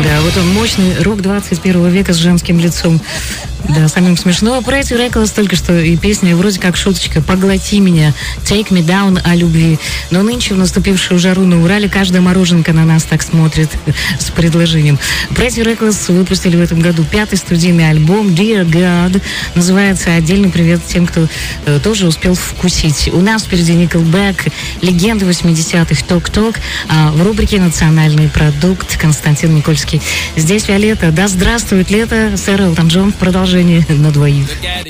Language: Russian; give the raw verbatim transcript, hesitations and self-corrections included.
Да, вот он, мощный рок двадцать первого века с женским лицом. Да, самим смешно. Pretty Reckless только что и песня вроде как шуточка «Поглоти меня», «Take me down» о любви. Но нынче в наступившую жару на Урале каждая мороженка на нас так смотрит с предложением. Pretty Reckless выпустили в этом году пятый студийный альбом Dear God. Называется «Отдельный привет тем, кто э, тоже успел вкусить». У нас впереди Nickelback, легенды восьмидесятых, Ток-Ток. А в рубрике «Национальный продукт» Константин Никольский. Здесь Виолетта. Да здравствует лето. Сэр Элтон Джон в продолжении на двоих.